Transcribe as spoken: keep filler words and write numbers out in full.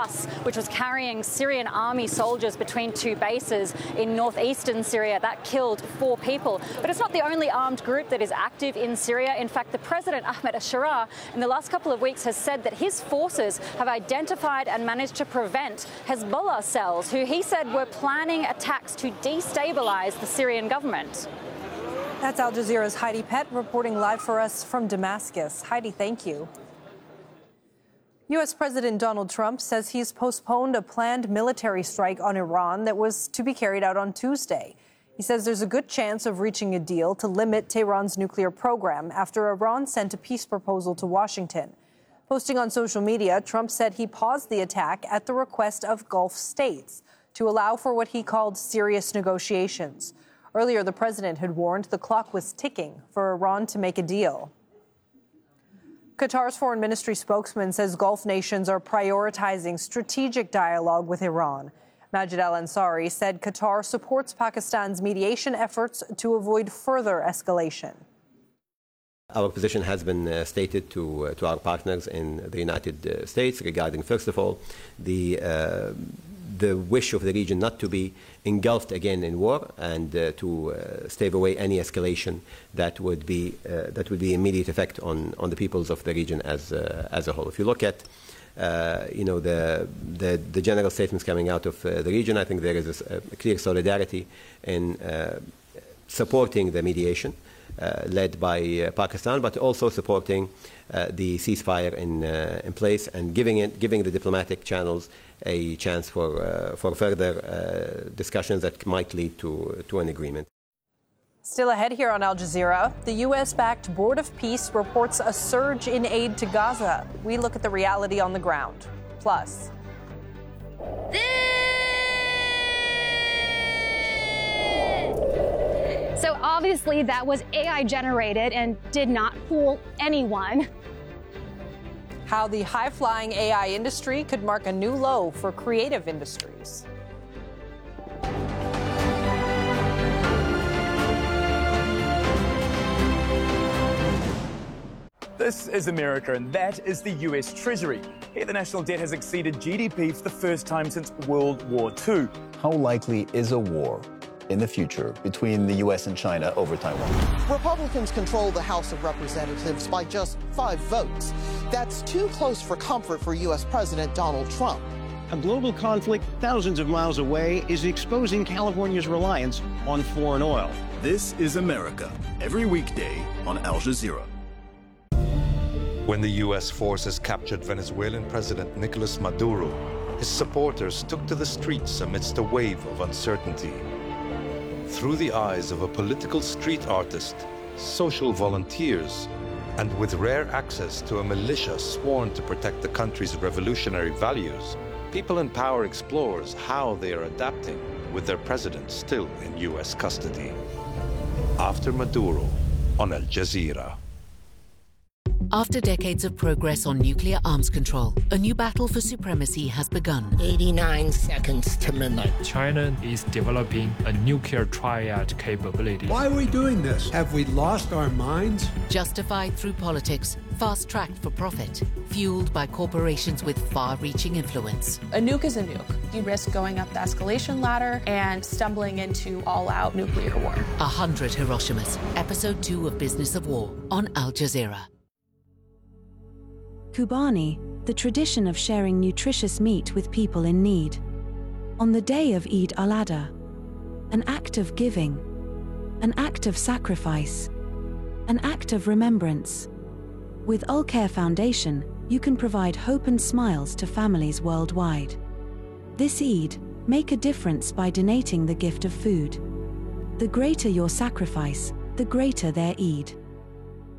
bus which was carrying Syrian army soldiers between two bases in northeastern Syria. That killed four people. But it's not the only armed group that is active in Syria. In fact, the President, Ahmed al-Sharaa, in the last couple of weeks has said that his forces have identified and managed to prevent Hezbollah cells, who he said were planning attacks to destabilize the Syrian government. That's Al Jazeera's Heidi Pett reporting live for us from Damascus. Heidi, thank you. U S President Donald Trump says he's postponed a planned military strike on Iran that was to be carried out on Tuesday. He says there's a good chance of reaching a deal to limit Tehran's nuclear program after Iran sent a peace proposal to Washington. Posting on social media, Trump said he paused the attack at the request of Gulf states to allow for what he called serious negotiations. Earlier, the president had warned the clock was ticking for Iran to make a deal. Qatar's foreign ministry spokesman says Gulf nations are prioritizing strategic dialogue with Iran. Majid al-Ansari said Qatar supports Pakistan's mediation efforts to avoid further escalation. Our position has been uh, stated to, uh, to our partners in the United uh, States regarding, first of all, the uh, the wish of the region not to be engulfed again in war and uh, to uh, stave away any escalation that would be uh, that would be immediate effect on on the peoples of the region as uh, as a whole. If you look at uh, you know the, the the general statements coming out of uh, the region, I think there is a, a clear solidarity in uh, supporting the mediation uh, led by uh, Pakistan, but also supporting uh, the ceasefire in uh, in place and giving it giving the diplomatic channels a chance for uh, for further uh, discussions that might lead to to an agreement. Still ahead here on Al Jazeera, the U S-backed Board of Peace reports a surge in aid to Gaza. We look at the reality on the ground. Plus, so obviously that was A I generated and did not fool anyone. How the high-flying A I industry could mark a new low for creative industries. This is America, and that is the U S Treasury. Here, the national debt has exceeded G D P for the first time since World War Two. How likely is a war in the future between the U S and China over Taiwan? Republicans control the House of Representatives by just five votes. That's too close for comfort for U S President Donald Trump. A global conflict thousands of miles away is exposing California's reliance on foreign oil. This is America, every weekday on Al Jazeera. When the U S forces captured Venezuelan President Nicolas Maduro, his supporters took to the streets amidst a wave of uncertainty. Through the eyes of a political street artist, social volunteers, and with rare access to a militia sworn to protect the country's revolutionary values, People in Power explores how they are adapting with their president still in U S custody. After Maduro on Al Jazeera. After decades of progress on nuclear arms control, a new battle for supremacy has begun. eighty-nine seconds to midnight. China is developing a nuclear triad capability. Why are we doing this? Have we lost our minds? Justified through politics, fast-tracked for profit, fueled by corporations with far-reaching influence. A nuke is a nuke. You risk going up the escalation ladder and stumbling into all-out nuclear war. A hundred Hiroshimas, episode two of Business of War on Al Jazeera. Kubani, the tradition of sharing nutritious meat with people in need. On the day of Eid al-Adha, an act of giving, an act of sacrifice, an act of remembrance. With Al-Care Foundation, you can provide hope and smiles to families worldwide. This Eid, make a difference by donating the gift of food. The greater your sacrifice, the greater their Eid.